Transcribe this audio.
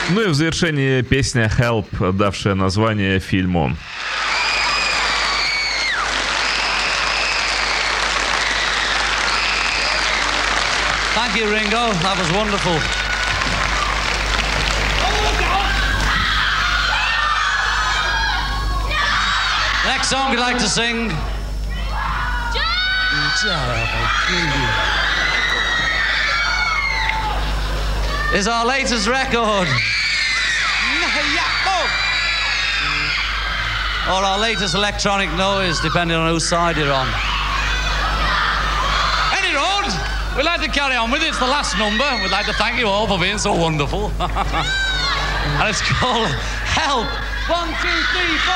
Ну и в завершении песня «Help», давшая название фильму. Thank you, Ringo. That was wonderful. Next song we'd like to sing. Is our latest record. Or our latest electronic noise, depending on whose side you're on. Any road, we'd like to carry on with it. It's the last number. We'd like to thank you all for being so wonderful. And it's called Help. 1, 2, 3, 4.